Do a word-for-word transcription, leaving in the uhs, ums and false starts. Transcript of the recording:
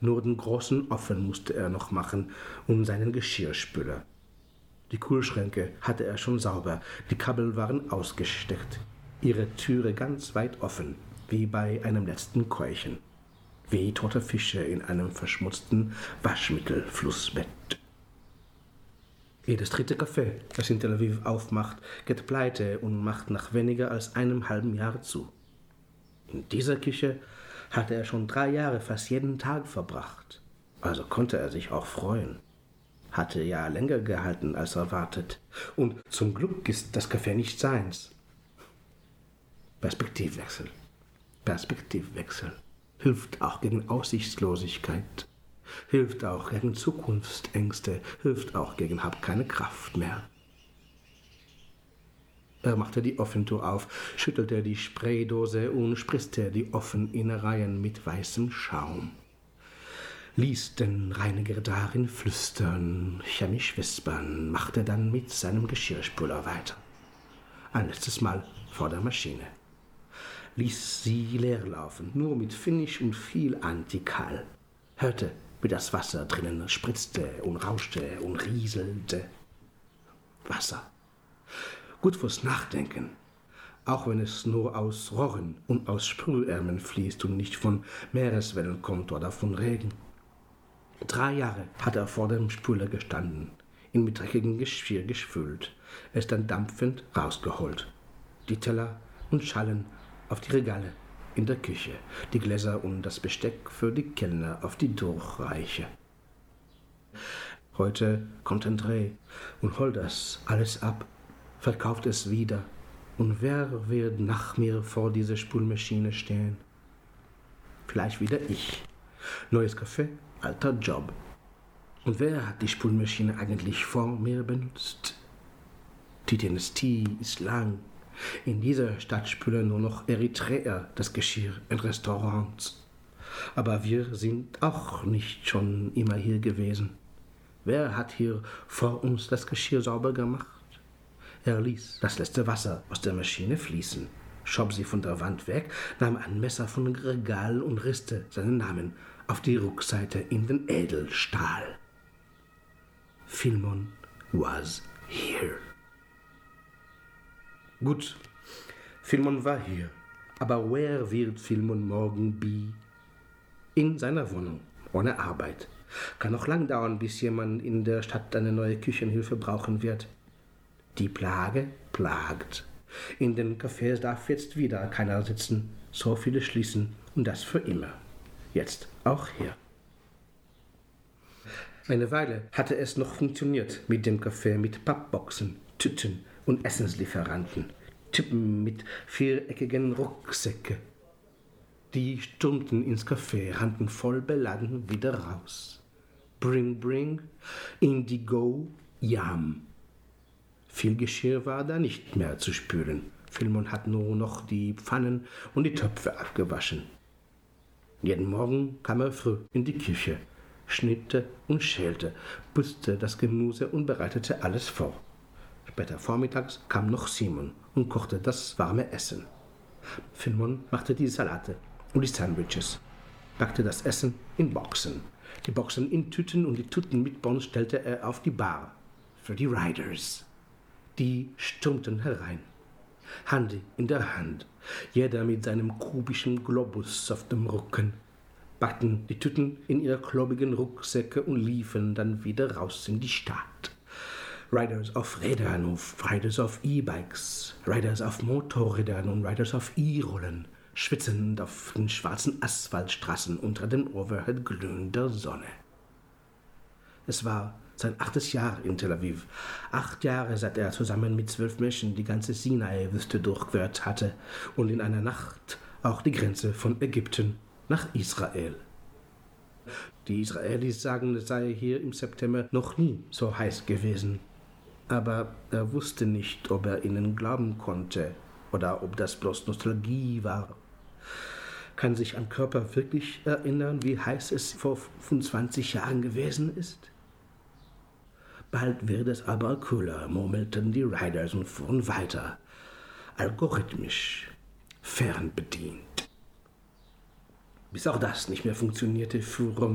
Nur den großen Ofen musste er noch machen und seinen Geschirrspüler. Die Kühlschränke hatte er schon sauber, die Kabel waren ausgesteckt, ihre Türe ganz weit offen, wie bei einem letzten Keuchen, wie tote Fische in einem verschmutzten Waschmittelflussbett. Jedes dritte Café, das in Tel Aviv aufmacht, geht pleite und macht nach weniger als einem halben Jahr zu. In dieser Küche hatte er schon drei Jahre fast jeden Tag verbracht, also konnte er sich auch freuen. Hatte ja länger gehalten als erwartet. Und zum Glück ist das Café nicht seins. Perspektivwechsel. Perspektivwechsel. Hilft auch gegen Aussichtslosigkeit. Hilft auch gegen Zukunftsängste. Hilft auch gegen Hab keine Kraft mehr. Er machte die Ofentür auf, schüttelte die Spraydose und spritzte die Ofeninnereien mit weißem Schaum. Ließ den Reiniger darin flüstern, chemisch wispern, machte dann mit seinem Geschirrspüler weiter. Ein letztes Mal vor der Maschine. Ließ sie leer laufen, nur mit Finish und viel Antikal. Hörte, wie das Wasser drinnen spritzte und rauschte und rieselte. Wasser. Gut fürs Nachdenken. Auch wenn es nur aus Rohren und aus Sprühärmeln fließt und nicht von Meereswellen kommt oder von Regen. Drei Jahre hat er vor dem Spüler gestanden, ihn mit dreckigem Geschirr gespült, es dann dampfend rausgeholt. Die Teller und Schalen auf die Regale in der Küche, die Gläser und das Besteck für die Kellner auf die Durchreiche. Heute kommt ein Dreh und holt das alles ab, verkauft es wieder. Und wer wird nach mir vor dieser Spülmaschine stehen? Vielleicht wieder ich. Neues Café, alter Job. Und wer hat die Spülmaschine eigentlich vor mir benutzt? Die Dynastie ist lang. In dieser Stadt spülen nur noch Eritreer das Geschirr in Restaurants. Aber wir sind auch nicht schon immer hier gewesen. Wer hat hier vor uns das Geschirr sauber gemacht? Er ließ das letzte Wasser aus der Maschine fließen, schob sie von der Wand weg, nahm ein Messer von dem Regal und risste seinen Namen auf die Rückseite in den Edelstahl. Filmon was here. Gut, Filmon war hier, aber where wird Filmon morgen be? In seiner Wohnung, ohne Arbeit. Kann noch lang dauern, bis jemand in der Stadt eine neue Küchenhilfe brauchen wird. Die Plage plagt. In den Cafés darf jetzt wieder keiner sitzen, so viele schließen und das für immer. Jetzt auch hier. Eine Weile hatte es noch funktioniert mit dem Café mit Pappboxen, Tüten und Essenslieferanten, Typen mit viereckigen Rucksäcke. Die stürmten ins Café, rannten voll beladen wieder raus. Bring, bring, Indigo, Yam. Viel Geschirr war da nicht mehr zu spülen. Filmon hat nur noch die Pfannen und die Töpfe abgewaschen. Jeden Morgen kam er früh in die Küche, schnitte und schälte, putzte das Gemüse und bereitete alles vor. Später vormittags kam noch Simon und kochte das warme Essen. Filmon machte die Salate und die Sandwiches, packte das Essen in Boxen. Die Boxen in Tüten und die Tüten mit Bons stellte er auf die Bar für die Riders. Die stürmten herein, Hand in der Hand, jeder mit seinem kubischen Globus auf dem Rücken, packten die Tüten in ihre klobigen Rucksäcke und liefen dann wieder raus in die Stadt. Riders auf Rädern, auf Riders auf E-Bikes, Riders auf Motorrädern und Riders auf E-Rollen, schwitzend auf den schwarzen Asphaltstraßen unter den Overhead glühender Sonne. Es war sein achtes Jahr in Tel Aviv. Acht Jahre, seit er zusammen mit zwölf Menschen die ganze Sinai-Wüste durchquert hatte und in einer Nacht auch die Grenze von Ägypten nach Israel. Die Israelis sagen, es sei hier im September noch nie so heiß gewesen. Aber er wusste nicht, ob er ihnen glauben konnte oder ob das bloß Nostalgie war. Kann sich ein Körper wirklich erinnern, wie heiß es vor fünfundzwanzig Jahren gewesen ist? Bald wird es aber kühler, murmelten die Riders und fuhren weiter, algorithmisch, fernbedient. Bis auch das nicht mehr funktionierte, fuhr